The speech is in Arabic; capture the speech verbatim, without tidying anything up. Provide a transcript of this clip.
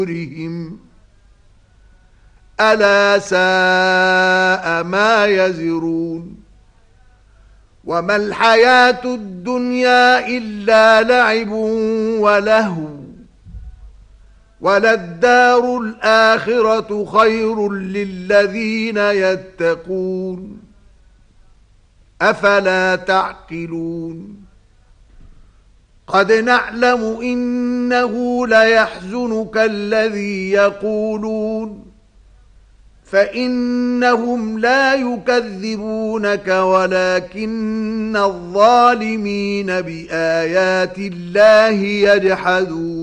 صدورهم ألا ساء ما يزرون وما الحياة الدنيا إلا لعب ولهو وللدار الآخرة خير للذين يتقون أفلا تعقلون قد نعلم إنه ليحزنك الذي يقولون فإنهم لا يكذبونك ولكن الظالمين بآيات الله يجحدون